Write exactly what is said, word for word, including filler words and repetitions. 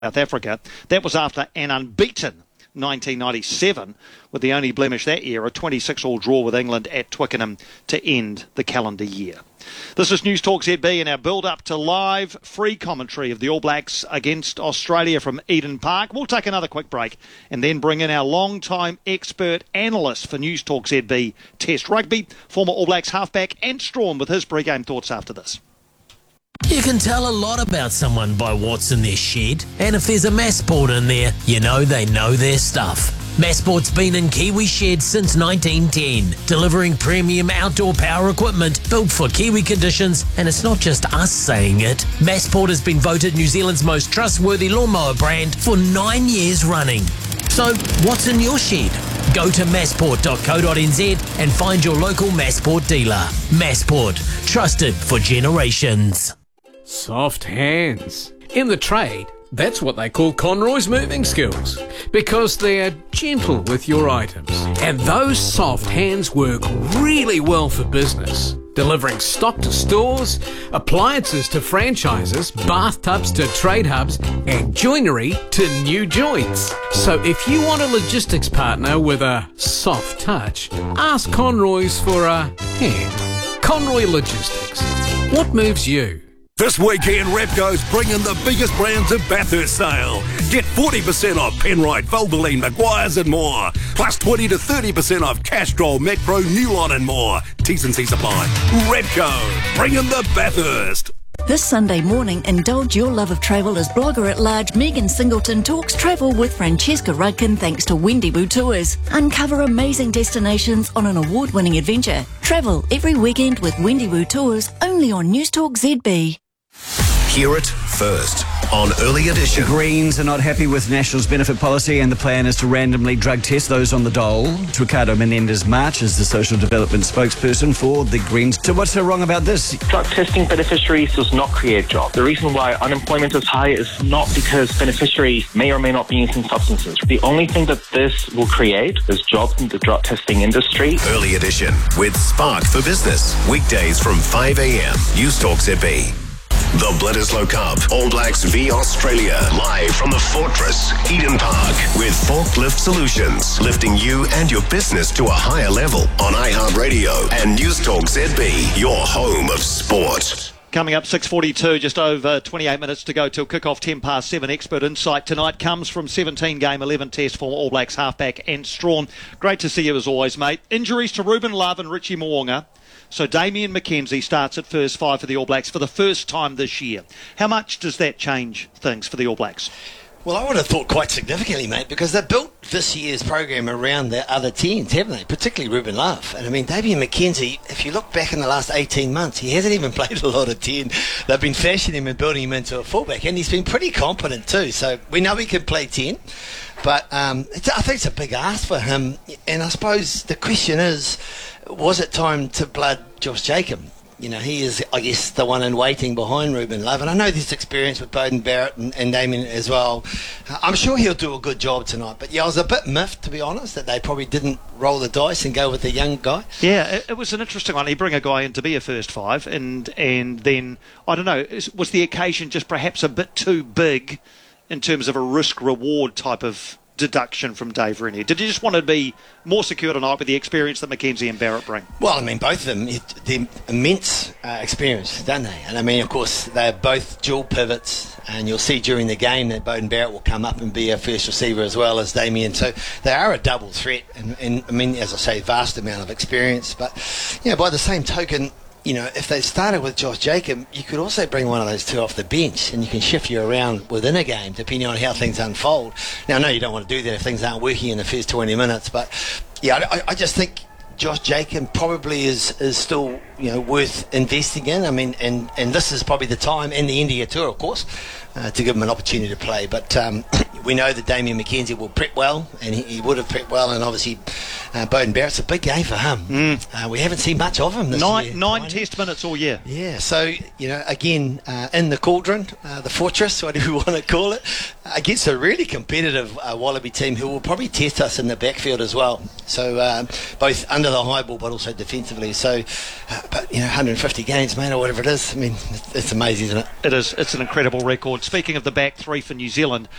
South Africa. That was after an unbeaten nineteen ninety-seven, with the only blemish that year, a twenty-six all draw with England at Twickenham to end the calendar year. This is News Talk Z B and our build-up to live free commentary of the All Blacks against Australia from Eden Park. We'll take another quick break and then bring in our long-time expert analyst for News Talk Z B Test Rugby, former All Blacks halfback Ant Strawn, with his pre-game thoughts after this. You can tell a lot about someone by what's in their shed, and if there's a Massport in there, you know they know their stuff. Massport's been in Kiwi sheds since nineteen ten, delivering premium outdoor power equipment built for Kiwi conditions, and it's not just us saying it. Massport has been voted New Zealand's most trustworthy lawnmower brand for nine years running. So, what's in your shed? Go to massport dot co dot n z and find your local Massport dealer. Massport, trusted for generations. Soft hands. In the trade, that's what they call Conroy's moving skills, because they're gentle with your items. And those soft hands work really well for business, delivering stock to stores, appliances to franchises, bathtubs to trade hubs, and joinery to new joints. So if you want a logistics partner with a soft touch, ask Conroy's for a hand. Conroy Logistics. What moves you? This weekend, Repco's bringing the biggest brands at Bathurst sale. Get forty percent off Penrite, Valvoline, Maguire's and more. Plus twenty to thirty percent off Castrol, Metro, Newlon and more. T's and C's apply. Repco, bringing the Bathurst. This Sunday morning, indulge your love of travel as blogger-at-large Megan Singleton talks travel with Francesca Rudkin thanks to Wendigo Tours. Uncover amazing destinations on an award-winning adventure. Travel every weekend with Wendigo Tours, only on News Talk Z B. Hear it first on Early Edition. Greens are not happy with National's benefit policy, and the plan is to randomly drug test those on the dole. Ricardo Menendez-March is the social development spokesperson for the Greens. So what's so wrong about this? Drug testing beneficiaries does not create jobs. The reason why unemployment is high is not because beneficiaries may or may not be using substances. The only thing that this will create is jobs in the drug testing industry. Early Edition with Spark for Business. Weekdays from five a.m. News Talk Z B. The Bledisloe Cup, All Blacks v Australia, live from the Fortress, Eden Park, with Forklift Solutions, lifting you and your business to a higher level on iHeartRadio and News Talk Z B, your home of sport. Coming up, six forty-two, just over twenty-eight minutes to go till kick-off, ten past seven. Expert insight tonight comes from seventeen game eleven test former All Blacks halfback Ant Strawn. Great to see you as always, mate. Injuries to Ruben Love and Richie Mo'unga. So Damian McKenzie starts at first five for the All Blacks for the first time this year. How much does that change things for the All Blacks? Well, I would have thought quite significantly, mate, because they built this year's program around their other teams, haven't they? Particularly Ruben Love. And I mean, Damian McKenzie, if you look back in the last eighteen months, he hasn't even played a lot of ten. They've been fashioning him and building him into a fullback, and he's been pretty competent too. So we know he can play ten, but um, it's, I think it's a big ask for him. And I suppose the question is, was it time to blood Josh Jacob? You know, he is, I guess, the one in waiting behind Ruben Love. And I know this experience with Beauden Barrett and, and Damien as well. I'm sure he'll do a good job tonight. But yeah, I was a bit miffed, to be honest, that they probably didn't roll the dice and go with the young guy. Yeah, it, it was an interesting one. You bring a guy in to be a first five, and and then, I don't know, was the occasion just perhaps a bit too big in terms of a risk-reward type of deduction from Dave Rennie? Did you just want to be more secure tonight with the experience that McKenzie and Barrett bring? Well, I mean, both of them, they're immense uh, experience, don't they? And I mean, of course, they're both dual pivots, and you'll see during the game that Beauden Barrett will come up and be a first receiver as well as Damien. So they are a double threat, and, and I mean, as I say, vast amount of experience. But, you know, by the same token, you know, if they started with Josh Jacob, you could also bring one of those two off the bench, and you can shift you around within a game depending on how things unfold. Now, I know you don't want to do that if things aren't working in the first twenty minutes, but yeah, I, I just think Josh Jacob probably is, is still, you know, worth investing in. I mean, and, and this is probably the time, and the India tour, of course, uh, to give him an opportunity to play. But um, we know that Damien McKenzie will prep well, and he, he would have prepped well, and obviously uh, Bowden Barrett's a big game for him. Mm. Uh, we haven't seen much of him this nine, year. Nine test minutes all year. Yeah, so, you know, again, uh, in the cauldron, uh, the fortress, whatever you want to call it, against a really competitive uh, Wallaby team who will probably test us in the backfield as well. So, uh, both under the high ball, but also defensively. So, uh, but, you know, one hundred fifty games, man, or whatever it is. I mean, it's amazing, isn't it? It is. It's an incredible record. Speaking of the back three for New Zealand,